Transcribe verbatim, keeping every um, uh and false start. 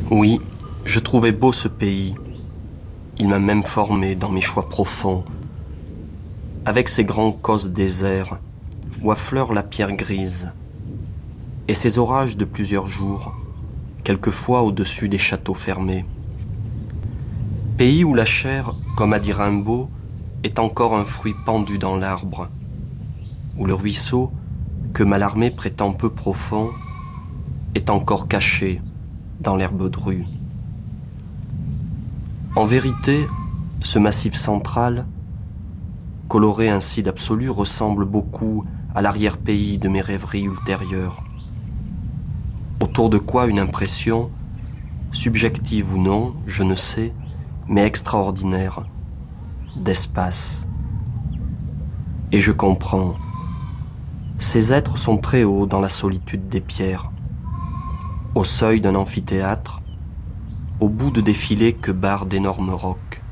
Oui, je trouvais beau ce pays. Il m'a même formé dans mes choix profonds. Avec ses grands causes déserts, où affleure la pierre grise, et ses orages de plusieurs jours, quelquefois au-dessus des châteaux fermés. Pays où la chair, comme a dit Rimbaud, est encore un fruit pendu dans l'arbre, où le ruisseau, que Mallarmé prétend peu profond, est encore caché dans l'herbe drue. En vérité, ce massif central, coloré ainsi d'absolu, ressemble beaucoup à l'arrière-pays de mes rêveries ultérieures. Autour de quoi une impression, subjective ou non, je ne sais, mais extraordinaire, d'espace. Et je comprends. Ces êtres sont très hauts dans la solitude des pierres, au seuil d'un amphithéâtre, au bout de défilés que barrent d'énormes rocs.